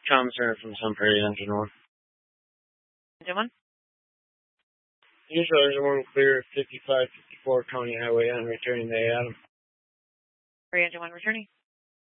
Tom Turner from Sun Prairie, Engine 1. Engine 1? Usual Engine 1 clear 5554 County Highway and returning to Adam. Engine 1 returning.